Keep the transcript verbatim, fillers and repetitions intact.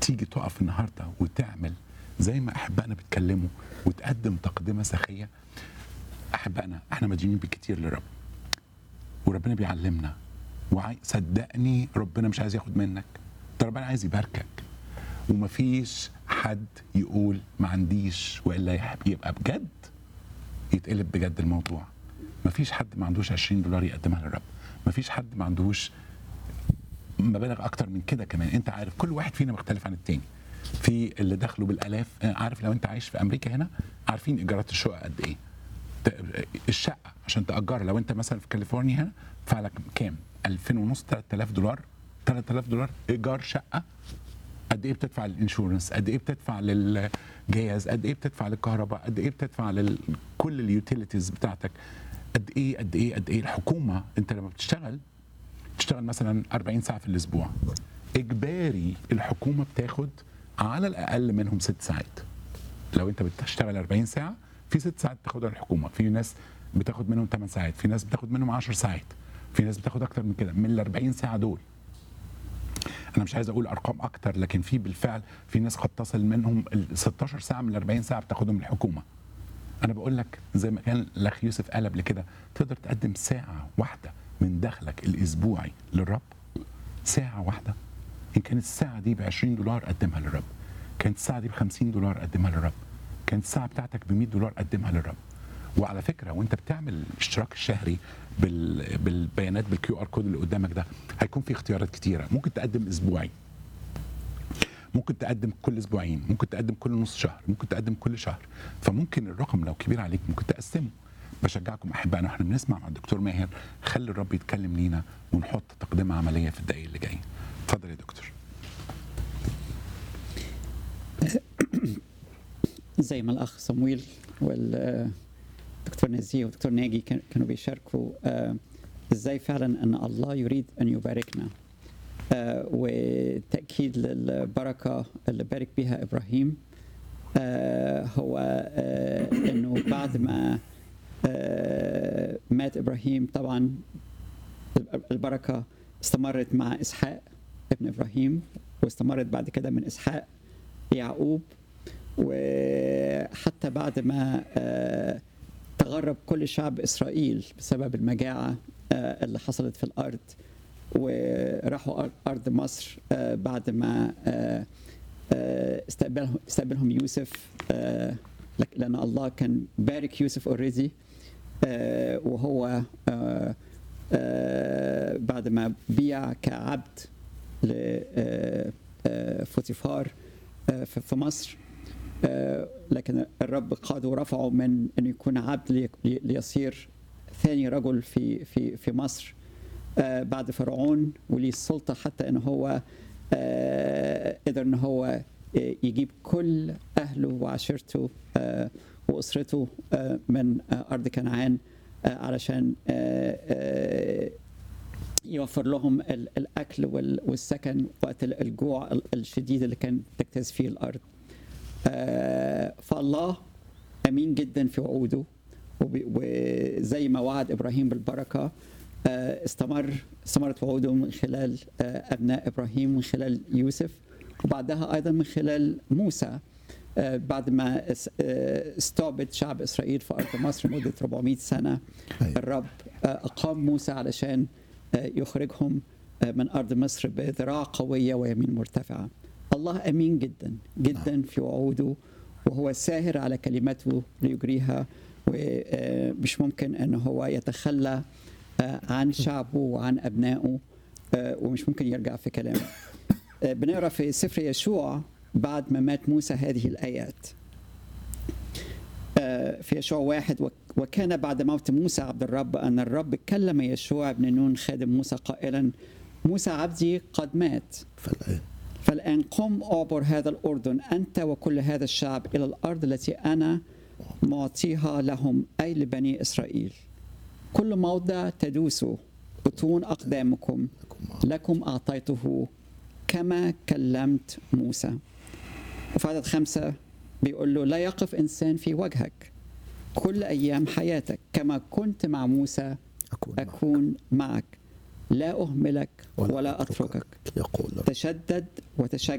تيجي تقف النهارده وتعمل زي ما احبائنا بيتكلموا وتقدم تقدمه سخيه. احبائنا احنا مديونين بكتير للرب، وربنا بيعلمنا، وصدقني ربنا مش عايز ياخد منك، ده ربنا عايز يباركك. ومفيش حد يقول ما عنديش والا يبقى بجد يتقلب بجد الموضوع. مفيش حد ما عندوش عشرين دولار يقدمها للرب، مفيش حد ما عندوش مبالغ اكتر من كده كمان. انت عارف كل واحد فينا مختلف عن التاني. في اللي دخله بالالاف، عارف لو انت عايش في امريكا هنا عارفين ايجارات الشقق قد ايه. الشقه عشان تاجرها لو انت مثلا في كاليفورنيا هنا تدفع لك كام؟ ألفين ونص، ثلاثة آلاف دولار. ثلاثة آلاف دولار ايجار شقه. قد ايه بتدفع للانشورنس؟ قد ايه بتدفع للجهاز؟ قد ايه بتدفع للكهرباء؟ قد ايه بتدفع لكل اليوتيليتيز بتاعتك؟ قد ايه قد ايه قد ايه الحكومه انت لما بتشتغل تشتغل مثلا أربعين ساعه في الاسبوع، اجباري الحكومه بتاخد على الاقل منهم ست ساعات. لو انت بتشتغل أربعين ساعه في ست ساعات بتاخدها الحكومه، في ناس بتاخد منهم ثمان ساعات، في ناس بتاخد منهم عشر ساعات، في ناس بتاخد اكتر من كده من ال أربعين ساعه دول. انا مش عايز اقول ارقام اكتر، لكن في بالفعل في ناس قد تصل منهم ال ستاشر ساعه من ال أربعين ساعه بتاخدهم الحكومه. انا بقول لك زي ما كان الاخ يوسف قال قبل كده، تقدر تقدم ساعه واحده من دخلك الاسبوعي للرب. ساعه واحده، ان كانت الساعه دي ب عشرين دولار قدمها للرب، كانت الساعه دي ب خمسين دولار قدمها للرب، كانت الساعه بتاعتك ب مية دولار قدمها للرب. وعلى فكره وانت بتعمل الاشتراك الشهري بال... بالبيانات بالكيو ار كود اللي قدامك ده، هيكون في اختيارات كتيره. ممكن تقدم اسبوعي، ممكن تقدم كل اسبوعين، ممكن تقدم كل نص شهر، ممكن تقدم كل شهر. فممكن الرقم لو كبير عليك ممكن تقسمه. بشجعكم احبائنا احنا بنسمع مع الدكتور ماهر، خلي الرب يتكلم لينا ونحط تقدمه عمليه في الدقائق اللي جايه. اتفضل يا دكتور. زي ما الاخ صمويل والدكتور نزيه والدكتور ناجي كانوا بيشاركوا ازاي فعلا ان الله يريد ان يباركنا، وتاكيد للبركه اللي بارك بها ابراهيم هو انه بعد ما مات ابراهيم طبعا البركه استمرت مع اسحاق ابن ابراهيم، واستمرت بعد كده من اسحاق يعقوب، وحتى بعد ما تغرب كل شعب إسرائيل بسبب المجاعة اللي حصلت في الأرض، وراحوا أرض مصر بعد ما استقبلهم, استقبلهم يوسف، لأن الله كان بارك يوسف اوريدي، وهو بعد ما بيع كعبد لفوتيفار في مصر، لكن الرب قاده ورفعه من انه يكون عبد ليصير ثاني رجل في في في مصر بعد فرعون، وليه السلطه حتى ان هو قدر ان هو يجيب كل اهله وعشيرته واسرته من ارض كنعان علشان يوفر لهم الاكل والسكن وقت الجوع الشديد اللي كان تجتاز فيه الارض. فالله امين جدا في وعوده، وزي ما وعد ابراهيم بالبركه استمر استمرت وعوده من خلال ابناء ابراهيم، من خلال يوسف، وبعدها ايضا من خلال موسى بعد ما استعبد شعب اسرائيل في ارض مصر مده أربعمائة سنه. الرب اقام موسى علشان يخرجهم من ارض مصر بذراع قويه ويمين مرتفعه. الله امين جدا جدا في وعوده، وهو ساهر على كلمته ليجريها، ومش ممكن ان هو يتخلى عن شعبه وعن ابنائه، ومش ممكن يرجع في كلامه. بنقرا في سفر يشوع بعد ما مات موسى هذه الايات في يشوع واحد: وكان بعد موت موسى عبد الرب ان الرب كلم يشوع بن نون خادم موسى قائلا: موسى عبدي قد مات، فالآن فالآن قم أعبر هذا الأردن أنت وكل هذا الشعب إلى الأرض التي أنا معطيها لهم، أي لبني إسرائيل. كل موضع تدوسوا بطون أقدامكم لكم أعطيته كما كلمت موسى. وفي عدد خمسة بيقول له: لا يقف إنسان في وجهك كل أيام حياتك، كما كنت مع موسى أكون معك، لا أهملك ولا أتركك. تشدد وتشجع